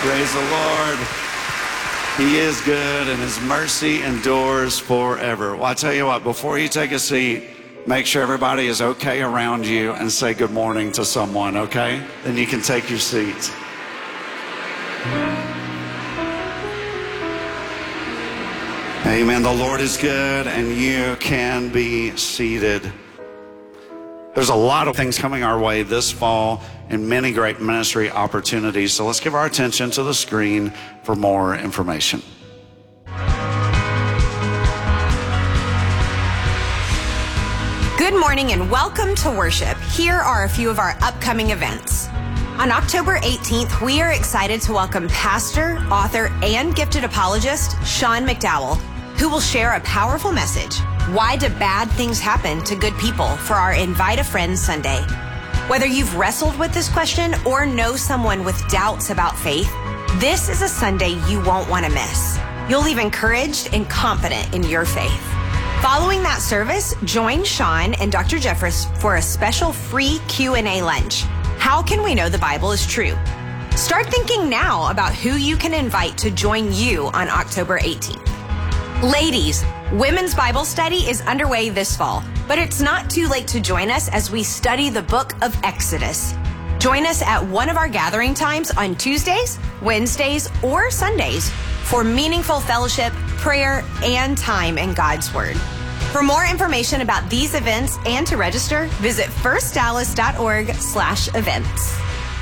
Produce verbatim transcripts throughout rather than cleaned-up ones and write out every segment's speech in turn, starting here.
Praise the Lord. He is good and his mercy endures forever. Well, I tell you what, before you take a seat, make sure everybody is okay around you and say good morning to someone, okay? Then you can take your seats. Amen. The Lord is good and you can be seated. There's a lot of things coming our way this fall and many great ministry opportunities. So let's give our attention to the screen for more information. Good morning and welcome to worship. Here are a few of our upcoming events. On October eighteenth, we are excited to welcome pastor, author, and gifted apologist Sean McDowell, who will share a powerful message, Why Do Bad Things Happen to Good People, for our Invite a Friend Sunday. Whether you've wrestled with this question or know someone with doubts about faith, this is a Sunday you won't want to miss. You'll leave encouraged and confident in your faith. Following that service, join Sean and Doctor Jeffress for a special free Q and A lunch. How can we know the Bible is true? Start thinking now about who you can invite to join you on October eighteenth. Ladies, Women's Bible Study is underway this fall, but it's not too late to join us as we study the book of Exodus. Join us at one of our gathering times on Tuesdays, Wednesdays, or Sundays for meaningful fellowship, prayer, and time in God's Word. For more information about these events and to register, visit first dallas dot org slash events.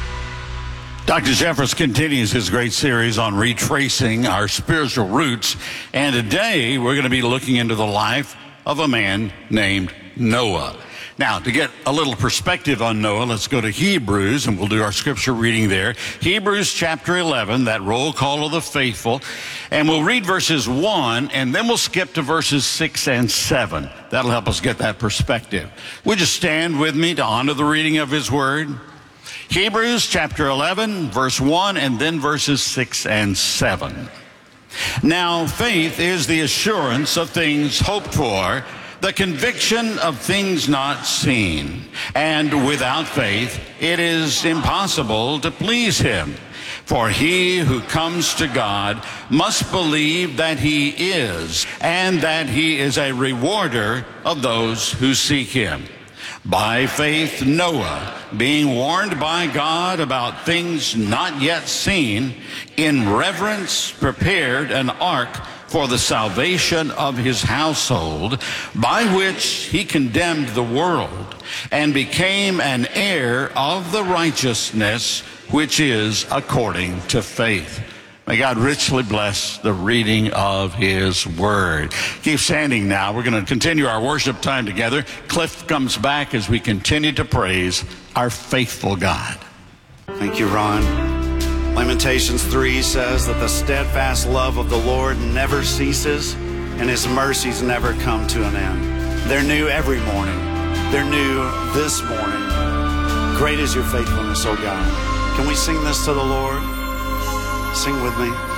Doctor Jeffress continues his great series on retracing our spiritual roots, and today we're going to be looking into the life of a man named Noah. Now, to get a little perspective on Noah, let's go to Hebrews, and we'll do our scripture reading there. Hebrews chapter eleven, that roll call of the faithful, and we'll read verses one, and then we'll skip to verses six and seven. That'll help us get that perspective. Would you stand with me to honor the reading of his word? Hebrews chapter eleven, verse one, and then verses six and seven. Now, faith is the assurance of things hoped for, the conviction of things not seen. And without faith, it is impossible to please him. For he who comes to God must believe that he is, and that he is a rewarder of those who seek him. By faith, Noah, being warned by God about things not yet seen, in reverence prepared an ark for the salvation of his household, by which he condemned the world, and became an heir of the righteousness which is according to faith. May God richly bless the reading of his word. Keep standing now. We're going to continue our worship time together. Cliff comes back as we continue to praise our faithful God. Thank you, Ron. Lamentations three says that the steadfast love of the Lord never ceases and his mercies never come to an end. They're new every morning. They're new this morning. Great is your faithfulness, O God. Can we sing this to the Lord? Sing with me.